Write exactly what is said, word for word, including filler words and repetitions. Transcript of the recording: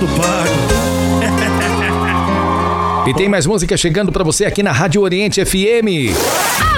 tudo pago. E tem mais música chegando pra você aqui na Rádio Oriente F M.